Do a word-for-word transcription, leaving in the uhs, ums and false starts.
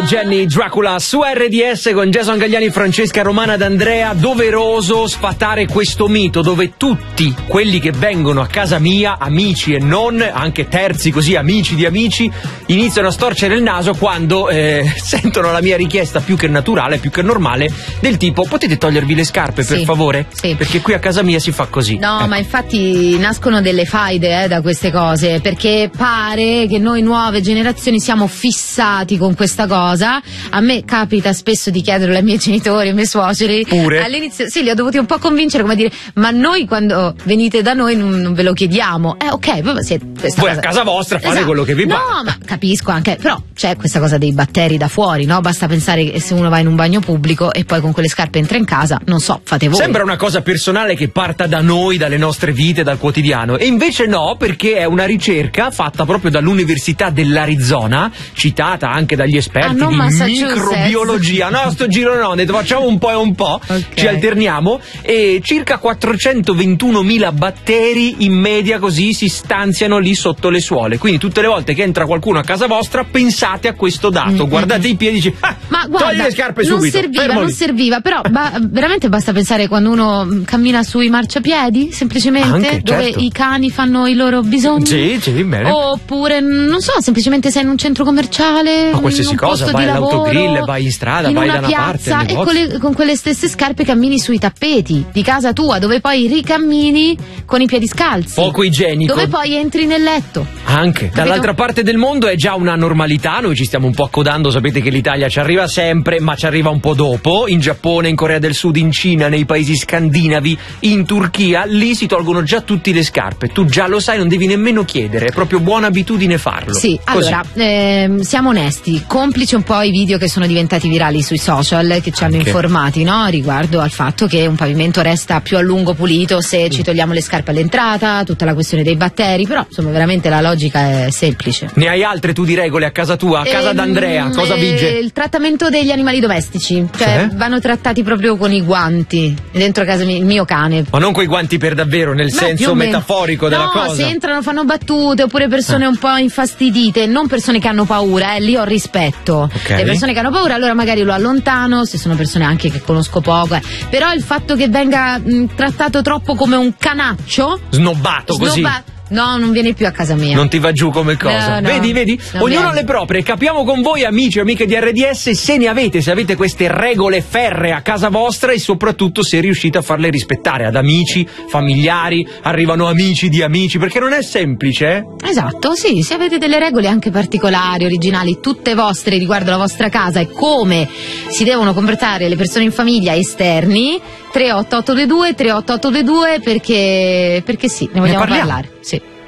Jenny Dracula su R D S con Jason Gagliani, Francesca Romana D'Andrea. Doveroso sfatare questo mito dove tutti quelli che vengono a casa mia, amici e non, anche terzi così, amici di amici, iniziano a storcere il naso quando eh, sentono la mia richiesta più che naturale, più che normale, del tipo: potete togliervi le scarpe per sì, favore? Sì. Perché qui a casa mia si fa così. No, ecco. Ma infatti nascono delle faide eh, da queste cose, perché pare che noi nuove generazioni siamo fissati con questa cosa. A me capita spesso di chiederlo ai miei genitori, ai miei suoceri. Pure? All'inizio sì, li ho dovuti un po' convincere, come dire: ma noi quando venite da noi non, non ve lo chiediamo. Eh ok, poi siete questa Voi cosa... a casa vostra fate esatto. quello che vi pare. No, ma capisco anche, però c'è questa cosa dei batteri da fuori, no? Basta pensare che se uno va in un bagno pubblico e poi con quelle scarpe entra in casa, non so, fate voi. Sembra una cosa personale che parta da noi, dalle nostre vite, dal quotidiano, e invece no, perché è una ricerca fatta proprio dall'Università dell'Arizona, citata anche dagli esperti ah, di Massachusetts. microbiologia. No, sto giro no, ne facciamo un po' e un po', okay. Ci alterniamo, e circa quattrocentoventunomila batteri in media così si stanziano lì sotto le suole. Quindi tutte le volte che entra qualcuno a casa vostra pensate a questo dato, mm-hmm. guardate i piedi e dici: ah, ma guarda, togli le scarpe non subito. serviva, Fermo non lì. serviva, però ba- veramente basta pensare quando uno cammina sui marciapiedi, semplicemente, Anche, dove certo. i cani fanno i loro bisogni. Sì, sì, bene. Oppure, non so, semplicemente sei in un centro commerciale, ma qualsiasi in un cosa, posto vai di all'autogrill, lavoro, vai in strada, in vai una da una piazza, parte, e con, le, con quelle stesse scarpe cammini sui tappeti di casa tua, dove poi ricammini con i piedi scalzi. Poco igienico. Dove poi entri nel letto. Anche. Capito? Dall'altra parte del mondo è già una normalità, noi ci stiamo un po' accodando, sapete che l'Italia ci arriva sempre, ma ci arriva un po' dopo. In Giappone, in Corea del Sud, in Cina, nei paesi scandinavi, in Turchia, lì si tolgono già tutte le scarpe. Tu già lo sai, non devi nemmeno chiedere, è proprio buona abitudine farlo. Sì, Così. allora, ehm, siamo onesti, complice un po' i video che sono diventati virali sui social, che ci hanno Anche. informati, no? Riguardo al fatto che un pavimento resta più a lungo pulito se mm. ci togliamo le scarpe all'entrata, tutta la questione dei batteri, però insomma veramente la logica è semplice. Ne hai altre tu di regole a casa tua, a casa ehm, d'Andrea, cosa eh, vige? Il trattamento degli animali domestici, cioè Sì? vanno trattati proprio con i guanti, dentro casa mia, il mio cane. Ma non coi guanti per davvero, nel Beh, senso più o meno. metaforico della no, cosa. No, se entrano fanno battute, oppure persone un po' infastidite, non persone che hanno paura, eh, lì ho rispetto. Okay. Le persone che hanno paura allora magari lo allontano, se sono persone anche che conosco poco, eh. Però il fatto che venga mh, trattato troppo come un canaccio, Snobbato così. snobba- no, non vieni più a casa mia. Non ti va giù come cosa. No, no. Vedi, vedi? Non Ognuno viene. le proprie. Capiamo con voi, amici e amiche di R D S, se ne avete, se avete queste regole ferree a casa vostra, e soprattutto se riuscite a farle rispettare ad amici, familiari, arrivano amici di amici, perché non è semplice, eh? Esatto, sì, se avete delle regole anche particolari, originali, tutte vostre riguardo la vostra casa e come si devono comportare le persone in famiglia esterni, tre otto otto due due tre otto otto due due, perché perché sì, ne vogliamo parliamo. parlare. Sì.